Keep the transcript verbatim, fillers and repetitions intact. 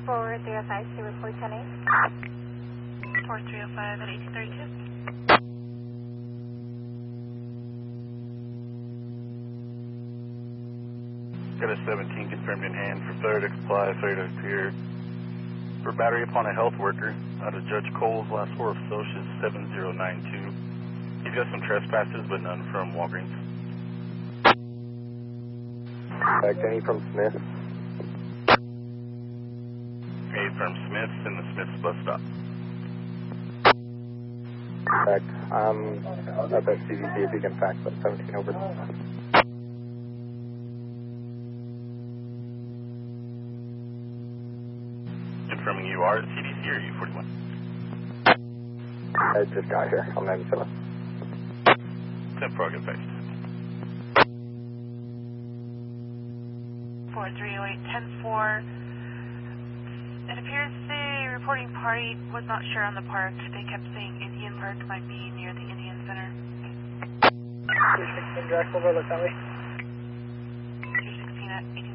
four three oh five to report ten eight. four three oh five at eighteen thirty-two. Got a seventeen confirmed in hand for third supply, third appear. For battery upon a health worker out of Judge Cole's, last four of social is seven zero nine two. He's got some trespasses, but none from Walgreens. Back Denny from Smith. Hey, from Smith's in the Smith's bus stop. Back. Um, at the C D C if you can fax that seventeen over. Confirming you are at C D C or U forty-one? I just got here. I'm ninety-seven. ten four, get fixed. four three oh eight, ten four. It appears the reporting party was not sure on the park. They kept saying Indian Park might be near the Indian Center. two sixteen, Jacksonville, Locally. two sixteen at eighteen